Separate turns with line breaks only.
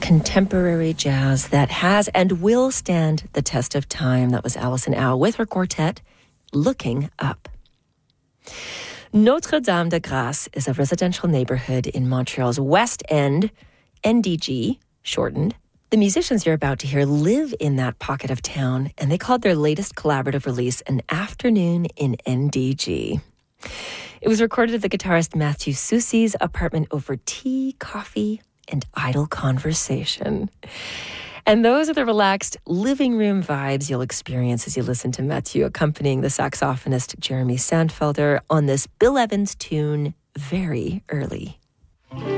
contemporary jazz that has and will stand the test of time. That was Alison Au with her quartet, Looking Up. Notre-Dame-de-Grâce is a residential neighborhood in Montreal's West End, NDG, shortened. The musicians you're about to hear live in that pocket of town, and they called their latest collaborative release An Afternoon in NDG. It was recorded at the guitarist Matthew Soucy's apartment over tea, coffee, and idle conversation. And those are the relaxed living room vibes you'll experience as you listen to Matthew accompanying the saxophonist Jeremy Sandfelder on this Bill Evans tune, Very Early.